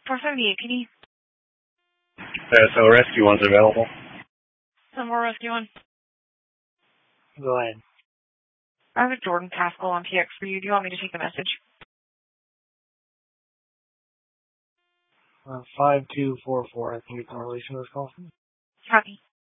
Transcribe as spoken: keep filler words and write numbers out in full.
four seventy-eight P D. Uh, so rescue one's available. Some more rescue one. Go ahead. I have a Jordan Pascal on T X for you. Do you want me to take the message? Uh, five two four four, I think it's in relation to this call. Copy.